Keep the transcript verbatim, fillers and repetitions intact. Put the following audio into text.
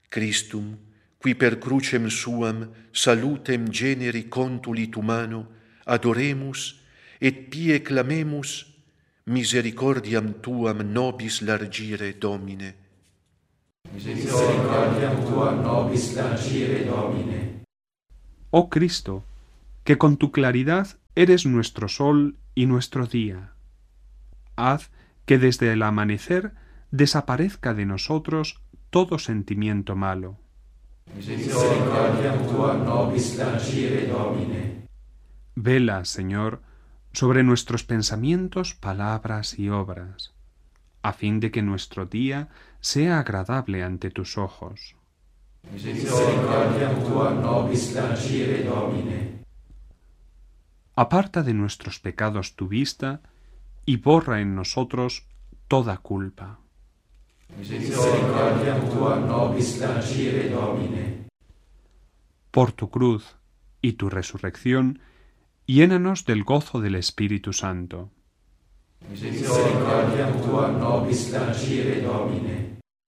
Christum, qui per crucem suam salutem generi contulit humano, adoremus et pie clamemus, misericordiam tuam nobis largire, Domine. Misericordiam tuam nobis largire, Domine. Oh Cristo, que con tu claridad eres nuestro sol y nuestro día, haz que desde el amanecer desaparezca de nosotros todo sentimiento malo. Misericordiam tuam nobis largire, Domine. Vela, Señor, sobre nuestros pensamientos, palabras y obras, a fin de que nuestro día sea agradable ante tus ojos. Misericordiam tuam nobis largire, Domine. Aparta de nuestros pecados tu vista y borra en nosotros toda culpa. Misericordiam tuam nobis largire, Domine. Por tu cruz y tu resurrección, llénanos del gozo del Espíritu Santo. Misericordiam tuam nobis largire, Domine.